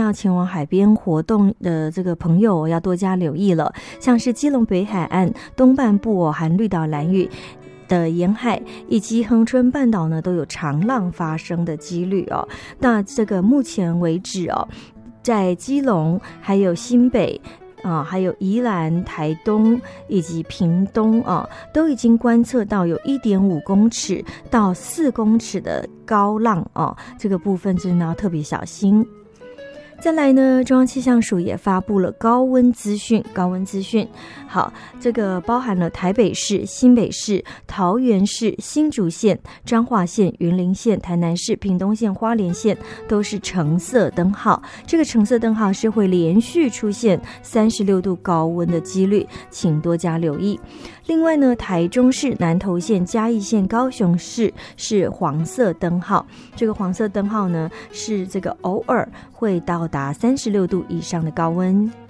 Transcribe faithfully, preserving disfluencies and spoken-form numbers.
要前往海边活动的这个朋友要多加留意了。像是基隆北海岸东半部哦，含绿岛、兰屿的沿海以及恒春半岛呢，都有长浪发生的几率哦。那这个目前为止哦，在基隆还有新北啊，还有宜兰、台东以及屏东啊，都已经观测到有 一点五公尺到四公尺的高浪啊，这个部分真的要特别小心。再来呢，中央气象署也发布了高温资讯，高温资讯。好，这个包含了台北市、新北市、桃园市、新竹县、彰化县、云林县、台南市、屏东县、花莲县都是橙色灯号。这个橙色灯号是会连续出现三十六度高温的几率，请多加留意。另外呢，台中市、南投县、嘉义县、高雄市是黄色灯号。这个黄色灯号呢，是这个偶尔会到达三十六度以上的高温。